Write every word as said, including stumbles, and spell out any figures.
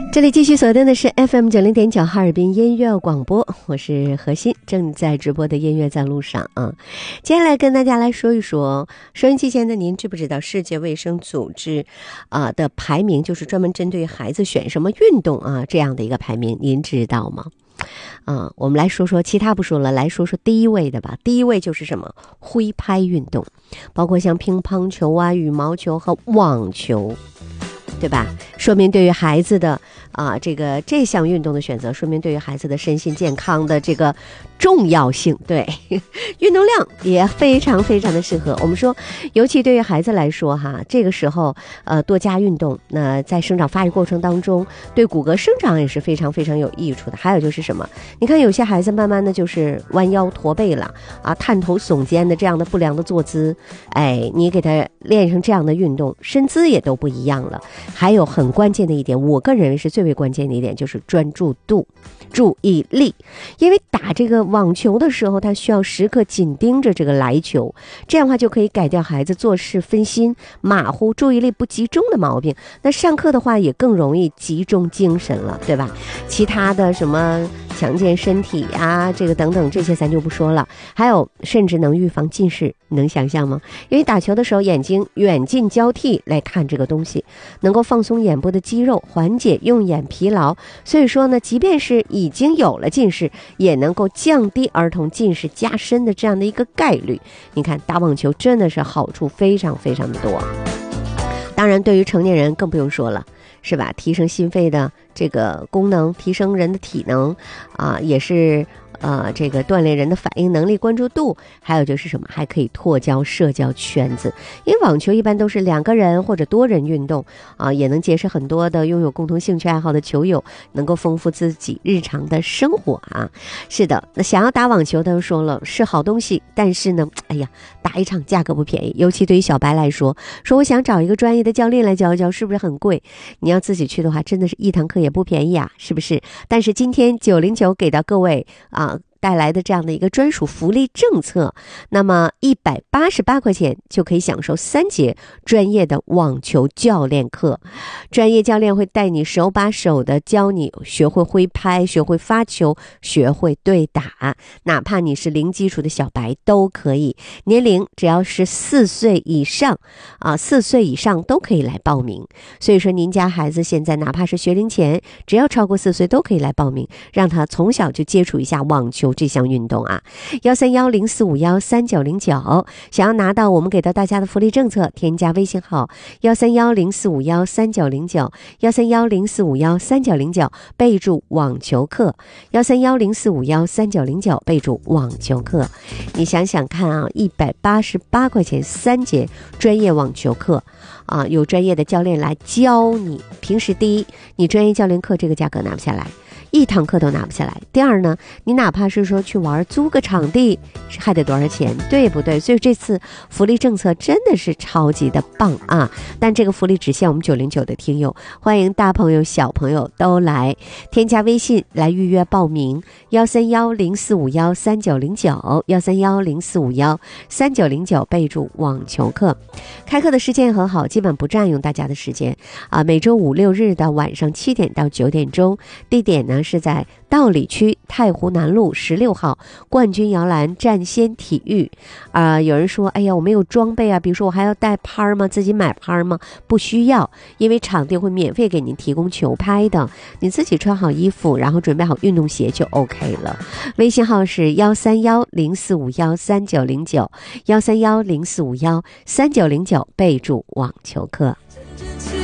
这里继续锁定的是 F M 九零点九哈尔滨音乐广播，我是何欣，正在直播的音乐在路上啊。接下来跟大家来说一说，收音机前的您知不知道世界卫生组织啊的排名，就是专门针对孩子选什么运动啊这样的一个排名，您知道吗？啊，我们来说说，其他不说了，来说说第一位的吧。第一位就是什么？挥拍运动，包括像乒乓球啊、羽毛球和网球，对吧？说明对于孩子的啊，这个这项运动的选择，说明对于孩子的身心健康的这个重要性。对，运动量也非常非常的适合。我们说，尤其对于孩子来说哈，这个时候呃多加运动，那在生长发育过程当中，对骨骼生长也是非常非常有益处的。还有就是什么？你看有些孩子慢慢的就是弯腰驼背了啊，探头耸肩的这样的不良的坐姿，哎，你给他练成这样的运动，身姿也都不一样了。还有很关键的一点，我个人认为是最为关键的一点，就是专注度、注意力。因为打这个网球的时候，他需要时刻紧盯着这个来球，这样的话就可以改掉孩子做事分心、马虎、注意力不集中的毛病。那上课的话也更容易集中精神了，对吧？其他的什么强健身体啊，这个等等这些咱就不说了。还有甚至能预防近视，能想象吗？因为打球的时候眼睛远近交替来看这个东西，能够放松眼部的肌肉，缓解用眼疲劳。所以说呢，即便是已经有了近视，也能够降低儿童近视加深的这样的一个概率。你看打网球真的是好处非常非常的多。当然对于成年人更不用说了，是吧？提升心肺的这个功能，提升人的体能啊，也是呃，这个锻炼人的反应能力、关注度，还有就是什么，还可以拓交社交圈子。因为网球一般都是两个人或者多人运动啊，也能结识很多的拥有共同兴趣爱好的球友，能够丰富自己日常的生活啊。是的，那想要打网球的说了是好东西，但是呢，哎呀，打一场价格不便宜，尤其对于小白来说，说我想找一个专业的教练来教一教，是不是很贵？你要自己去的话，真的是一堂课也不便宜啊，是不是？但是今天九零九给到各位啊带来的这样的一个专属福利政策，那么一百八十八块钱就可以享受三节专业的网球教练课。专业教练会带你手把手的教你学会挥拍，学会发球，学会对打，哪怕你是零基础的小白都可以，年龄只要是四岁以上啊，四岁以上都可以来报名。所以说您家孩子现在哪怕是学龄前，只要超过四岁都可以来报名，让他从小就接触一下网球这项运动啊。幺三幺零四五幺三九零九，想要拿到我们给到大家的福利政策，添加微信号幺三幺零四五幺三九零九，幺三幺零四五幺三九零九，备注网球课，幺三幺零四五幺三九零九，备注网球课。你想想看啊，一百八十八块钱三节专业网球课啊，有专业的教练来教你。平时第一，你专业教练课这个价格拿不下来，一堂课都拿不下来。第二呢，你哪怕是说去玩，租个场地还得多少钱，对不对？所以这次福利政策真的是超级的棒啊！但这个福利只限我们九零九的听友，欢迎大朋友小朋友都来添加微信来预约报名，幺三幺零四五幺三九零九，幺三幺零四五幺三九零九，备注网球课。开课的时间很好，基本不占用大家的时间啊，每周五六日的晚上七点到九点钟，地点呢是在道里区太湖南路十六号冠军摇篮战先体育啊、呃。有人说，哎呀，我没有装备啊，比如说我还要带拍吗？自己买拍吗？不需要，因为场地会免费给您提供球拍的，你自己穿好衣服，然后准备好运动鞋就 OK 了。微信号是幺三幺零四五幺三九零九，幺三幺零四五幺三九零九，备注网球课。